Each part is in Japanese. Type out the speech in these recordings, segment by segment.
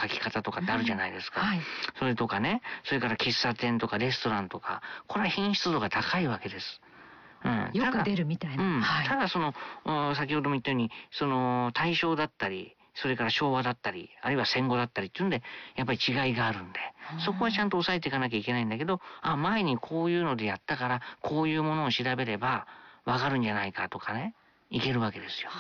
書き方とかってあるじゃないですか。 はい。 それとかね、それから喫茶店とかレストランとか、これは品質度が高いわけです。 よく出るみたいな。はい。 ただ先ほども言ったように、大正だったり、それから昭和だったり、あるいは戦後だったりっていうんで、やっぱり違いがあるんで、そこはちゃんと押さえていかなきゃいけないんだけど、前にこういうのでやったから、こういうものを調べれば、わかるんじゃないかとかね、いけるわけですよ。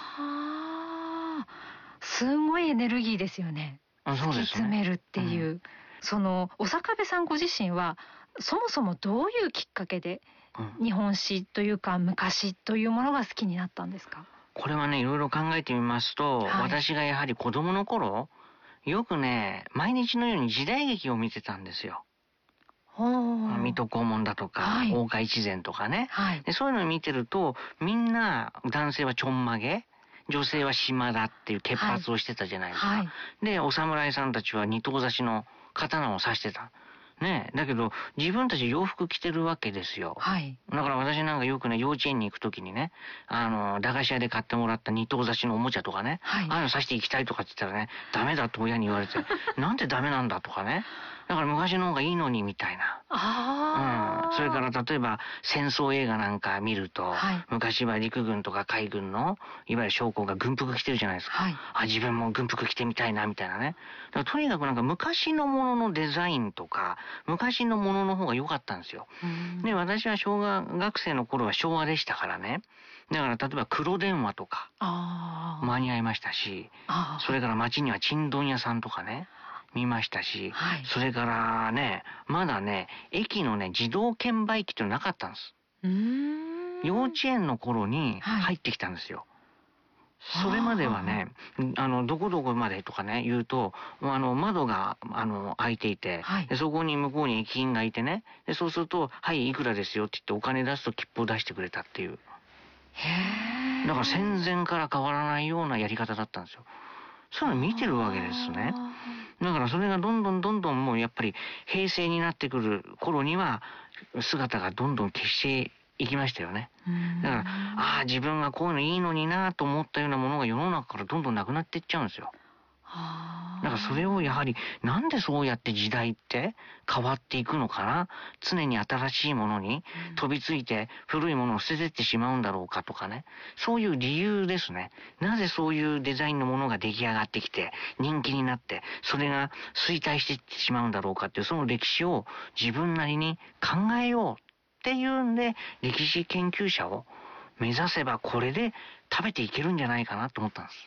すごいエネルギーですよね。 そうですね。 突き詰めるっていう。小坂部さんご自身は、そもそもどういうきっかけで、日本史というか昔というものが好きになったんですか？ これはね、いろいろ考えてみますと、私がやはり子供の頃、よくね、毎日のように時代劇を見てたんですよ。水戸黄門だとか、大岡越前とかね、で。そういうのを見てると、みんな男性はちょんまげ、女性は島田っていう潔髪をしてたじゃないですか。で、お侍さんたちは二頭差しの刀を刺してた。ねえ、だけど自分たち洋服着てるわけですよ。だから私なんかよくね、幼稚園に行くときにね、駄菓子屋で買ってもらった二頭差しのおもちゃとかね、ああいうの刺していきたいとかって言ったらね、ダメだと親に言われて、なんでダメなんだとかね。だから昔の方がいいのにみたいな。それから例えば戦争映画なんか見ると、昔は陸軍とか海軍のいわゆる将校が軍服着てるじゃないですか。自分も軍服着てみたいなみたいなね。だからとにかくなんか昔のもののデザインとか昔のものの方が良かったんですよ。で、私は小学生の頃は昭和でしたからね。だから例えば黒電話とか間に合いましたし、それから街にはちんどん屋さんとかね。見ましたし、それからね、まだね、駅のね、自動券売機っていうのなかったんです。幼稚園の頃に入ってきたんですよ。それまではね、どこどこまでとかね、言うと、窓が、開いていて、でそこに向こうに駅員がいてね、でそうすると、はい、いくらですよって言ってお金出すと切符を出してくれたっていう。だから戦前から変わらないようなやり方だったんですよ。そういうの見てるわけですね。だからそれがどんどんもうやっぱり平成になってくる頃には姿がどんどん消していきましたよね。だから自分がこういうのいいのになと思ったようなものが世の中からどんどんなくなっていっちゃうんですよ。だからそれをやはりなんでそうやって時代って変わっていくのかな、常に新しいものに飛びついて古いものを捨ててってしまうんだろうかとかね、そういう理由ですね。なぜそういうデザインのものが出来上がってきて人気になってそれが衰退していってしまうんだろうかっていう、その歴史を自分なりに考えようっていうんで、歴史研究者を目指せばこれで食べていけるんじゃないかなと思ったんです。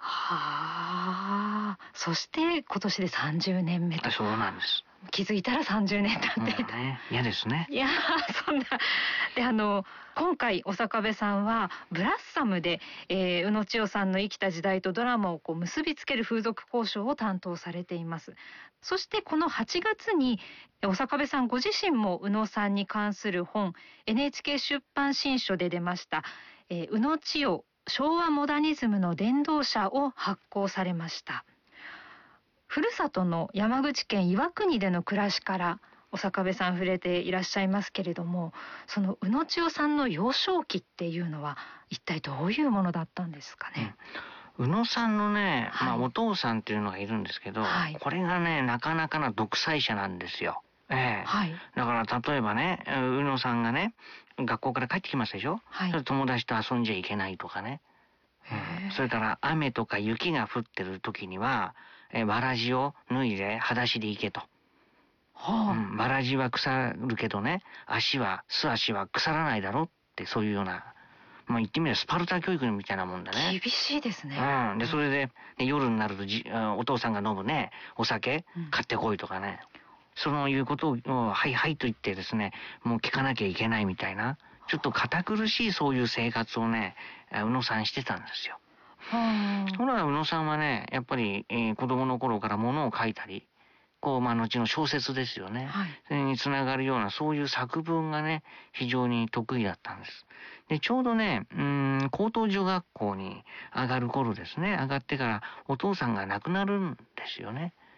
そして今年で30年目と。 そうなんです。 気づいたら30年経っていた。 嫌ですね。 いやそんな。で、今回小坂部さんはブラッサムで、宇野千代さんの生きた時代とドラマを結びつける風俗交渉を担当されています。そしてこの8月に小坂部さんご自身も宇野さんに関する本、NHK 出版新書で出ました、宇野千代昭和モダニズムの伝道者を発行されました。ふるさとの山口県岩国での暮らしから小坂部さん触れていらっしゃいますけれども、その宇野千代さんの幼少期っていうのは一体どういうものだったんですかね。 宇野さんのね、お父さんっていうのがいるんですけど、これがね、なかなかな独裁者なんですよ。だから例えばね、宇野さんがね、学校から帰ってきますでしょ、友達と遊んじゃいけないとかね、それから雨とか雪が降ってる時には、わらじを脱いで裸足で行けと。わらじは腐るけどね、素足は腐らないだろって、そういうような、言ってみればスパルタ教育みたいなもんだね。 厳しいですね。 で、それで、夜になるとお父さんが飲むね、お酒、買ってこいとかね。そういうことを、はいはいと言ってですね、もう聞かなきゃいけないみたいな、ちょっと堅苦しいそういう生活をね、宇野さんしてたんですよ。ところが宇野さんはね、やっぱり、子供の頃から物を書いたり、後の小説ですよね。それにつながるようなそういう作文がね、非常に得意だったんです。で、ちょうどね、高等女学校に上がる頃ですね、上がってからお父さんが亡くなるんですよね。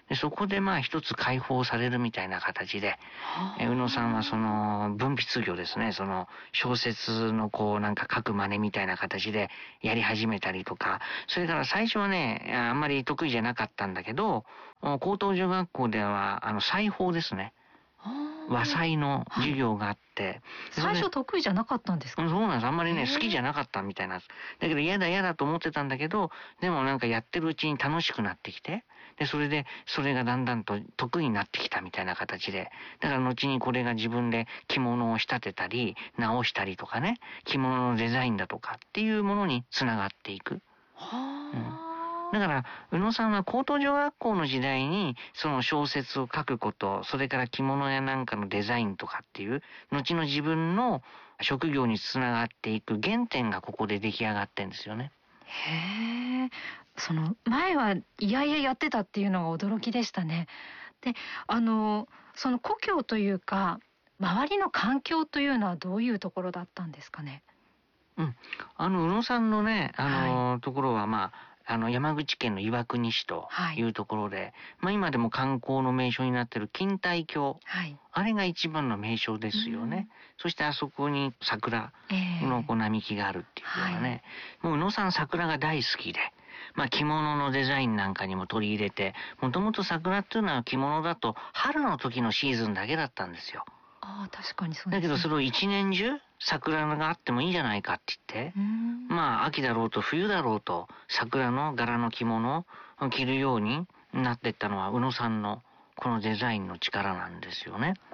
でそこで一つ解放されるみたいな形で、宇野さんはその文筆業ですね、その小説のなんか書く真似みたいな形でやり始めたりとか、それから最初はね、あんまり得意じゃなかったんだけど、高等女学校では裁縫ですね。和裁の授業があって、 最初得意じゃなかったんですか？ そうなんです。あんまりね好きじゃなかったみたいなんです。だけど嫌だと思ってたんだけど、でもなんかやってるうちに楽しくなってきて、でそれがだんだんと得意になってきたみたいな形で、だから後にこれが自分で着物を仕立てたり直したりとかね、着物のデザインだとかっていうものにつながっていく。だから宇野さんは高等女学校の時代にその小説を書くこと、それから着物やなんかのデザインとかっていう後の自分の職業につながっていく原点がここで出来上がってんですよね。 へえ、その前はいやいややってたっていうのが驚きでしたね。で、その故郷というか周りの環境というのはどういうところだったんですかね。 宇野さんのね、ところは山口県の岩国市というところで、今でも観光の名所になっている錦帯橋、あれが一番の名所ですよね。そしてあそこに桜の並木があるっていうのはね、もう宇野さん桜が大好きで、着物のデザインなんかにも取り入れて、もともと桜っていうのは着物だと春の時のシーズンだけだったんですよ。 確かにそうですね。 だけどそれを一年中桜があってもいいんじゃないかって言って、秋だろうと冬だろうと桜の柄の着物を着るようになっていったのは宇野さんのこのデザインの力なんですよね。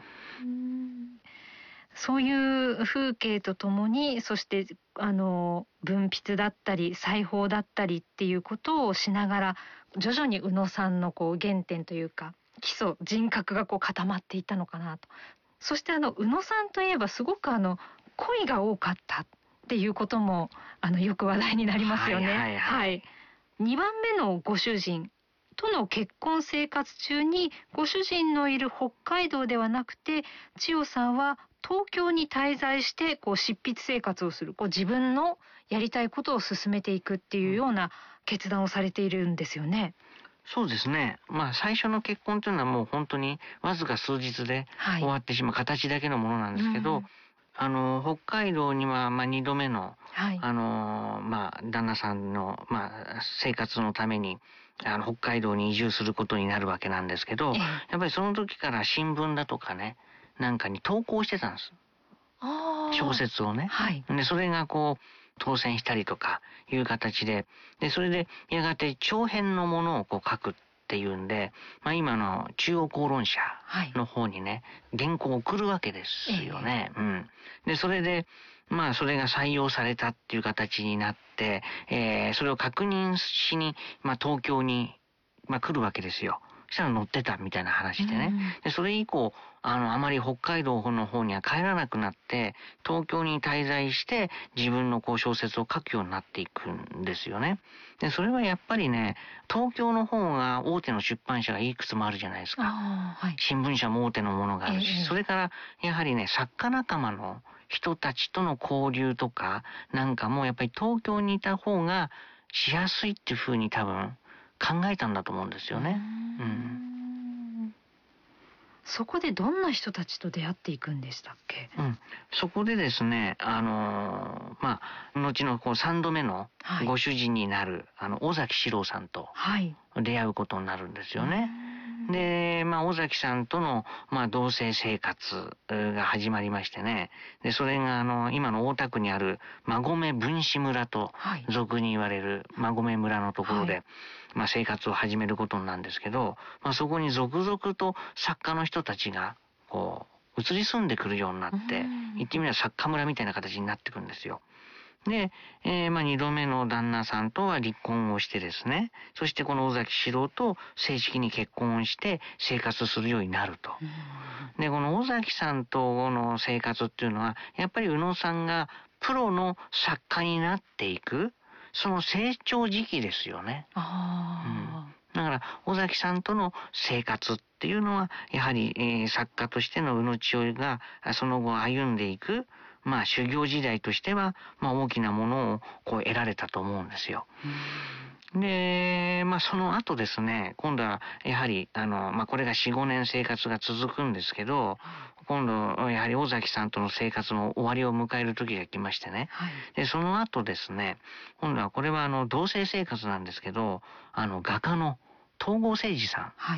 そういう風景とともに、そして文筆だったり裁縫だったりっていうことをしながら、徐々に宇野さんの原点というか基礎人格が固まっていったのかなと。そして宇野さんといえばすごく恋が多かったっていうこともよく話題になりますよね。2番目のご主人との結婚生活中にご主人のいる北海道ではなくて、千代さんは東京に滞在して執筆生活をする、自分のやりたいことを進めていくっていうような決断をされているんですよね。 そうですね。最初の結婚というのはもう本当にわずか数日で終わってしまう形だけのものなんですけど、北海道には2度目の、旦那さんの、生活のために北海道に移住することになるわけなんですけど、やっぱりその時から新聞だとかね、なんかに投稿してたんです。小説をね。でそれが当選したりとかいう形で、それでやがて長編のものを書くっていうんで、今の中央公論社の方にね、原稿を送るわけですよね。でそれでそれが採用されたっていう形になって、それを確認しに、東京に、来るわけですよ。そしたら載ってたみたいな話でね。でそれ以降あまり北海道の方には帰らなくなって、東京に滞在して自分の小説を書くようになっていくんですよね。でそれはやっぱりね、東京の方が大手の出版社がいくつもあるじゃないですか。新聞社も大手のものがあるし、それからやはりね、作家仲間の人たちとの交流とかなんかもやっぱり東京にいた方がしやすいっていうふうに多分考えたんだと思うんですよね。 そこでどんな人たちと出会っていくんでしたっけ？ そこでですね、後の3度目のご主人になる、尾崎史郎さんと出会うことになるんですよね。で、尾崎さんとの、同棲生活が始まりましてね。で、それが今の大田区にある馬込分子村と俗に言われる馬込村のところで、生活を始めることになるんですけど、そこに続々と作家の人たちが移り住んでくるようになって、言ってみれば作家村みたいな形になってくるんですよ。で、2度目の旦那さんとは離婚をしてですね、そしてこの尾崎史郎と正式に結婚をして生活するようになると。で、この尾崎さんとの生活っていうのは、やっぱり宇野さんがプロの作家になっていく、その成長時期ですよね。だから尾崎さんとの生活っていうのはやはり、作家としての宇野千代がその後歩んでいく、修行時代としては、大きなものを得られたと思うんですよ。 で、その後ですね、今度はやはりこれが4、5年生活が続くんですけど、今度やはり尾崎さんとの生活の終わりを迎える時が来ましてね、でその後ですね、今度はこれは同棲生活なんですけど、画家の東郷清二さん、